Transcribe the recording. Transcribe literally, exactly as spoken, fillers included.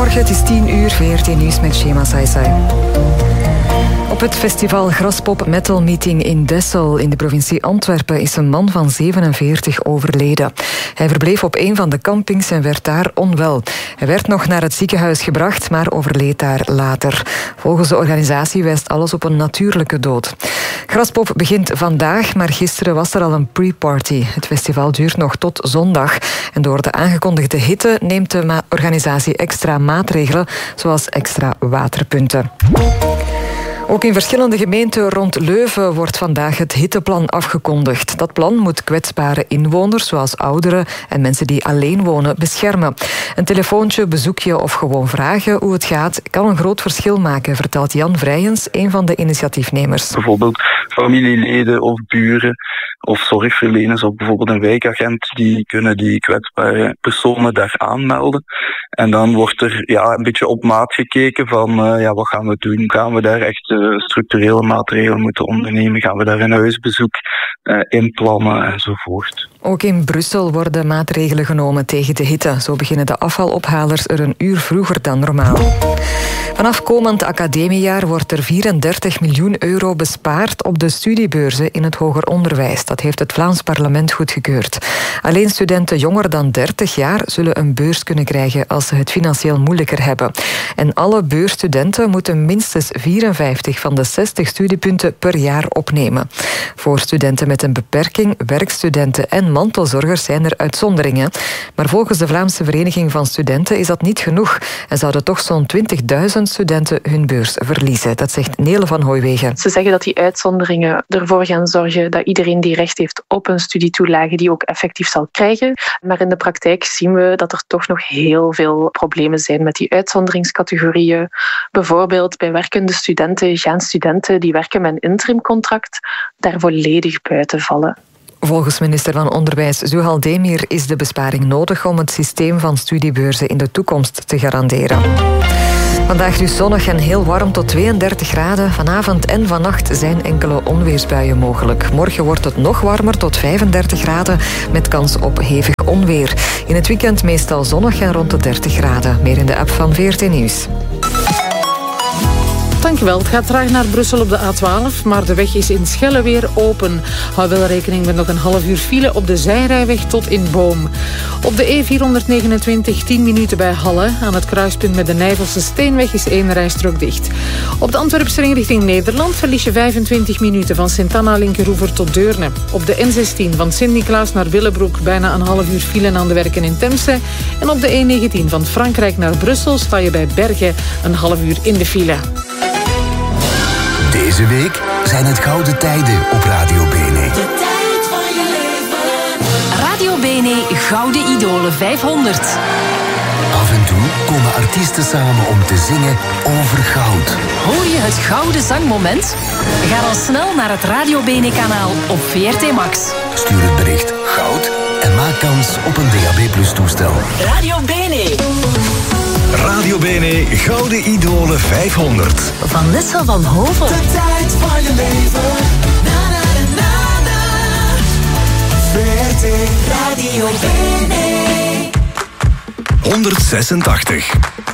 Goedemorgen, het is tien uur, V R T Nieuws met Shema Saisai. Op het festival Graspop Metal Meeting in Dessel in de provincie Antwerpen is een man van zevenenveertig overleden. Hij verbleef op een van de campings en werd daar onwel. Hij werd nog naar het ziekenhuis gebracht, maar overleed daar later. Volgens de organisatie wijst alles op een natuurlijke dood. Graspop begint vandaag, maar gisteren was er al een pre-party. Het festival duurt nog tot zondag. En door de aangekondigde hitte neemt de ma- organisatie extra maatregelen, zoals extra waterpunten. Ook in verschillende gemeenten rond Leuven wordt vandaag het hitteplan afgekondigd. Dat plan moet kwetsbare inwoners, zoals ouderen en mensen die alleen wonen, beschermen. Een telefoontje, bezoekje of gewoon vragen hoe het gaat kan een groot verschil maken, vertelt Jan Vrijens, een van de initiatiefnemers. Bijvoorbeeld familieleden of buren of zorgverleners of bijvoorbeeld een wijkagent, die kunnen die kwetsbare personen daar aanmelden. En dan wordt er ja, een beetje op maat gekeken van uh, ja, wat gaan we doen? Gaan we daar echt uh, structurele maatregelen moeten ondernemen? Gaan we daar een huisbezoek uh, inplannen enzovoort? Ook in Brussel worden maatregelen genomen tegen de hitte. Zo beginnen de afvalophalers er een uur vroeger dan normaal. Vanaf komend academiejaar wordt er vierendertig miljoen euro bespaard op de studiebeurzen in het hoger onderwijs. Dat heeft het Vlaams parlement goedgekeurd. Alleen studenten jonger dan dertig jaar zullen een beurs kunnen krijgen als ze het financieel moeilijker hebben. En alle beursstudenten moeten minstens vierenvijftig van de zestig studiepunten per jaar opnemen. Voor studenten met een beperking, werkstudenten en mantelzorgers zijn er uitzonderingen. Maar volgens de Vlaamse Vereniging van Studenten is dat niet genoeg en zouden toch zo'n twintigduizend studenten hun beurs verliezen. Dat zegt Nele van Hooijwegen. Ze zeggen dat die uitzonderingen ervoor gaan zorgen dat iedereen die recht heeft op een studietoelage die ook effectief zal krijgen. Maar in de praktijk zien we dat er toch nog heel veel problemen zijn met die uitzonderingscategorieën. Bijvoorbeeld bij werkende studenten gaan studenten die werken met een interimcontract daar volledig buiten vallen. Volgens minister van Onderwijs Zuhal Demir is de besparing nodig om het systeem van studiebeurzen in de toekomst te garanderen. Vandaag dus zonnig en heel warm tot tweeëndertig graden. Vanavond en vannacht zijn enkele onweersbuien mogelijk. Morgen wordt het nog warmer tot vijfendertig graden met kans op hevig onweer. In het weekend meestal zonnig en rond de dertig graden. Meer in de app van V R T Nieuws. Dankjewel. Het gaat traag naar Brussel op de A twaalf, maar de weg is in Schelle weer open. Hou wel rekening met nog een half uur file op de zijrijweg tot in Boom. Op de E vierhonderdnegenentwintig tien minuten bij Halle. Aan het kruispunt met de Nijvelse Steenweg is één rijstrook dicht. Op de Antwerpse ring richting Nederland verlies je vijfentwintig minuten van Sint-Anna-Linkeroever tot Deurne. Op de N zestien van Sint-Niklaas naar Willebroek bijna een half uur file aan de werken in Temse. En op de E negentien van Frankrijk naar Brussel sta je bij Bergen een half uur in de file. Deze week zijn het gouden tijden op Radio Bene. De tijd van je leven. Radio Bene Gouden Idolen vijfhonderd. Af en toe komen artiesten samen om te zingen over goud. Hoor je het gouden zangmoment? Ga dan snel naar het Radio Bene kanaal op V R T Max. Stuur het bericht goud en maak kans op een D A B plus toestel. Radio Bene. Radio Bene Gouden Idolen vijfhonderd. Vanessa van Hovel. De tijd van je leven. Na na na na na. V R T Radio Bene. honderdzesentachtig.